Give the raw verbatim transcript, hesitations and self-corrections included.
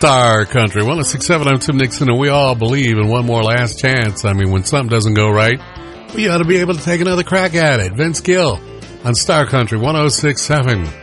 Star Country one oh six point seven. I'm Tim Nixon, and we all believe in one more last chance. I mean, when something doesn't go right, we ought to be able to take another crack at it. Vince Gill on Star Country one oh six point seven.